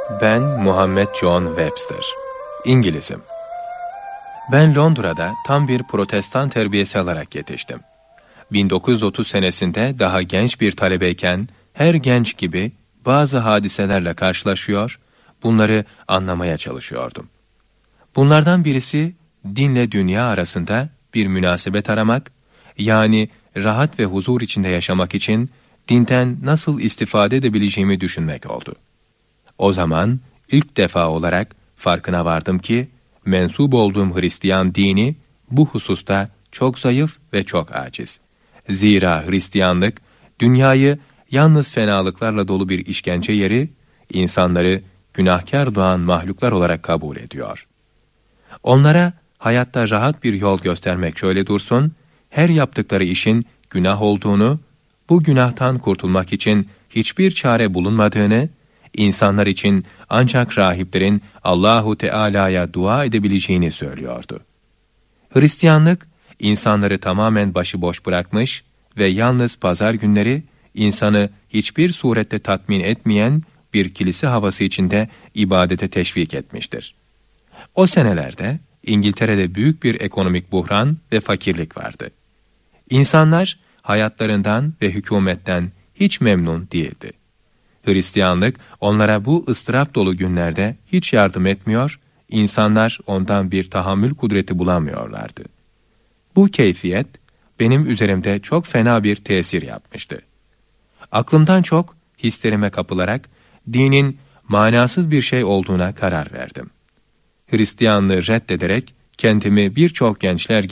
Ben Muhammed John Webster. İngilizim. Ben Londra'da tam bir Protestan terbiyesi alarak yetiştim. 1930 senesinde daha genç bir talebeyken her genç gibi bazı hadiselerle karşılaşıyor, bunları anlamaya çalışıyordum. Bunlardan birisi dinle dünya arasında bir münasebet aramak, yani rahat ve huzur içinde yaşamak için dinden nasıl istifade edebileceğimi düşünmek oldu. O zaman ilk defa olarak farkına vardım ki mensup olduğum Hristiyan dini bu hususta çok zayıf ve çok aciz. Zira Hristiyanlık dünyayı yalnız fenalıklarla dolu bir işkence yeri, insanları günahkar doğan mahluklar olarak kabul ediyor. Onlara hayatta rahat bir yol göstermek şöyle dursun, her yaptıkları işin günah olduğunu, bu günahtan kurtulmak için hiçbir çare bulunmadığını, İnsanlar için ancak rahiplerin Allahu Teala'ya dua edebileceğini söylüyordu. Hristiyanlık, insanları tamamen başıboş bırakmış ve yalnız pazar günleri insanı hiçbir surette tatmin etmeyen bir kilise havası içinde ibadete teşvik etmiştir. O senelerde İngiltere'de büyük bir ekonomik buhran ve fakirlik vardı. İnsanlar hayatlarından ve hükümetten hiç memnun değildi. Hristiyanlık onlara bu ıstırap dolu günlerde hiç yardım etmiyor, insanlar ondan bir tahammül kudreti bulamıyorlardı. Bu keyfiyet benim üzerimde çok fena bir tesir yapmıştı. Aklımdan çok hislerime kapılarak dinin manasız bir şey olduğuna karar verdim. Hristiyanlığı reddederek kendimi birçok gençler